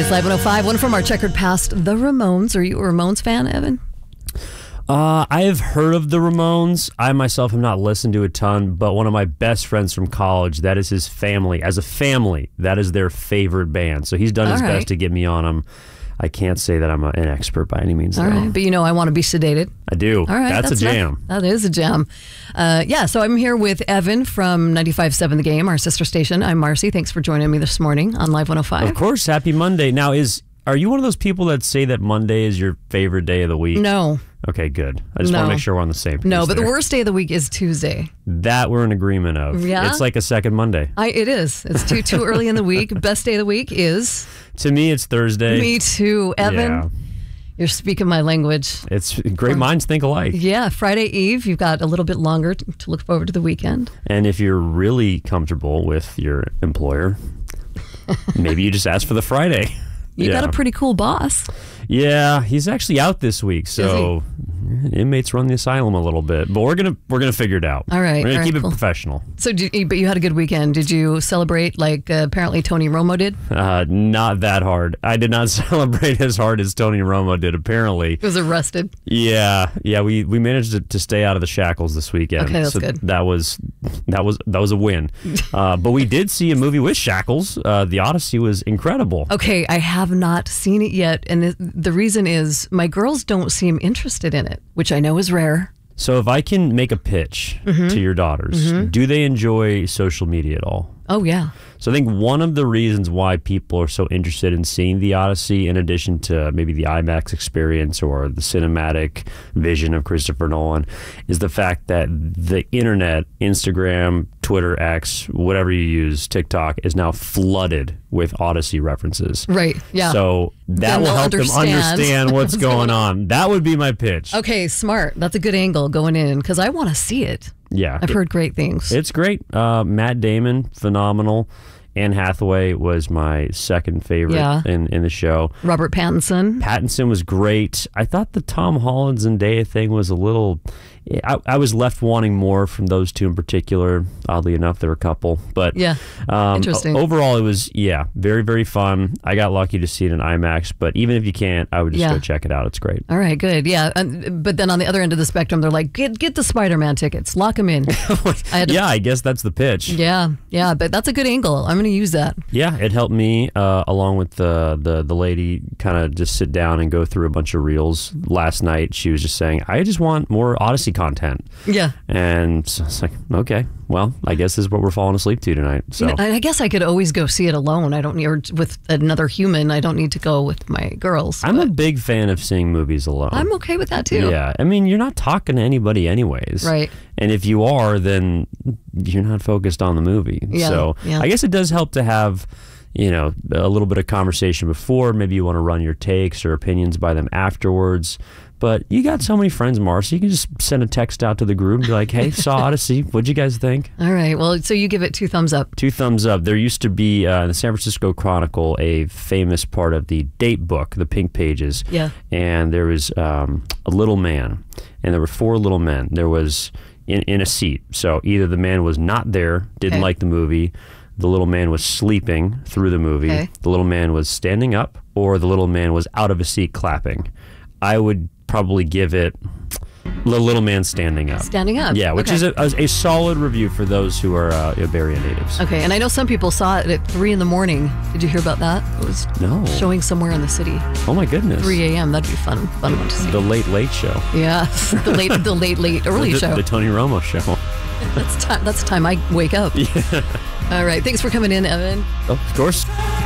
It's Live 105. One from our checkered past, the Ramones. Are you a Ramones fan, Evan? I have heard of the Ramones. I myself have not listened to a ton, but one of my best friends from college, that is his family. As a family, that is their favorite band. So he's done his best to get me on them. I can't say that I'm an expert by any means. All right, but I want to be sedated. I do. All right, that's a jam. That is a jam. So I'm here with Evan from 95.7 The Game, our sister station. I'm Marcy. Thanks for joining me this morning on Live 105. Of course. Happy Monday. Now, are you one of those people that say that Monday is your favorite day of the week? No. Okay, good. I just want to make sure we're on the same page. No, but the worst day of the week is Tuesday. That we're in agreement of. Yeah? It's like a second Monday. It is. It's too early in the week. Best day of the week is? To me, it's Thursday. Me too. Evan, yeah. You're speaking my language. It's great minds think alike. Yeah, Friday Eve, you've got a little bit longer to look forward to the weekend. And if you're really comfortable with your employer, maybe you just ask for the Friday. You got a pretty cool boss. Yeah, he's actually out this week, so inmates run the asylum a little bit, but we're gonna figure it out. All right, we're gonna keep it professional. So, but you had a good weekend. Did you celebrate like apparently Tony Romo did? Not that hard. I did not celebrate as hard as Tony Romo did. Apparently, he was arrested. Yeah. We managed to stay out of the shackles this weekend. Okay, that's good. That was a win. But we did see a movie with shackles. The Odyssey was incredible. Okay, I have not seen it yet, and the reason is my girls don't seem interested in it, which I know is rare. So if I can make a pitch to your daughters, do they enjoy social media at all? Oh, yeah. So I think one of the reasons why people are so interested in seeing the Odyssey, in addition to maybe the IMAX experience or the cinematic vision of Christopher Nolan, is the fact that the internet, Instagram, Twitter, X, whatever you use, TikTok, is now flooded with Odyssey references. Right, yeah. So that will help them understand what's going on. That would be my pitch. Okay, smart. That's a good angle going in, because I want to see it. Yeah. I've heard great things. It's great. Matt Damon, phenomenal. Anne Hathaway was my second favorite in the show. Robert Pattinson. Pattinson was great. I thought the Tom Holland Zendaya thing was a little... I was left wanting more from those two in particular. Oddly enough, there were a couple. But interesting. Overall, it was, very, very fun. I got lucky to see it in IMAX. But even if you can't, I would just go check it out. It's great. All right, good. Yeah. But then on the other end of the spectrum, they're like, get the Spider-Man tickets. Lock them in. I guess that's the pitch. Yeah. But that's a good angle. I'm going to use that. Yeah, it helped me, along with the lady, kind of just sit down and go through a bunch of reels. Last night, she was just saying, I just want more Odyssey content. Yeah. And so it's like, okay, well, I guess this is what we're falling asleep to tonight. So I guess I could always go see it alone. I don't need, or with another human. I don't need to go with my girls. I'm a big fan of seeing movies alone. I'm okay with that too. Yeah. I mean, you're not talking to anybody anyways. Right. And if you are, then you're not focused on the movie. Yeah. So I guess it does help to have, a little bit of conversation before. Maybe you want to run your takes or opinions by them afterwards. But you got so many friends, Marcy. You can just send a text out to the group and be like, hey, saw Odyssey. What'd you guys think? All right. Well, so you give it 2 thumbs up. 2 thumbs up. There used to be, in the San Francisco Chronicle, a famous part of the date book, the Pink Pages. Yeah. And there was a little man, and there were 4 little men. There was in a seat. So either the man was not there, didn't like the movie, the little man was sleeping through the movie, the little man was standing up, or the little man was out of a seat clapping. I would probably give it the little man standing up. Standing up. Yeah, which is a solid review for those who are Bay Area natives. Okay, and I know some people saw it at 3 in the morning. Did you hear about that? It was showing somewhere in the city. Oh my goodness. 3 a.m. That'd be fun one to see. The Late Show. Yeah, the late early show. The Tony Romo show. That's the time I wake up. Yeah. All right, thanks for coming in, Evan. Oh, of course.